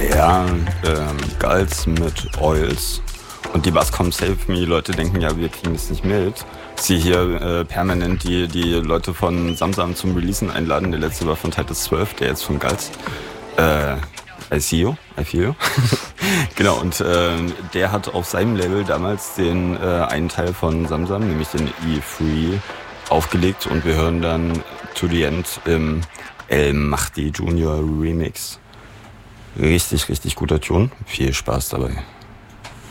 Ja, Gulls mit Oils. Und die Buzzcom Save Me, Leute denken ja, wir kriegen das nicht mit. Sie hier permanent die Leute von Samsam zum Releasen einladen. Der letzte war von Titus 12, der jetzt von Gulls. I feel you. Genau, und der hat auf seinem Label damals den einen Teil von Samsam, nämlich den E3, aufgelegt. Und wir hören dann To The End im El Mahdi Junior Remix. Richtig, richtig guter Tune. Viel Spaß dabei.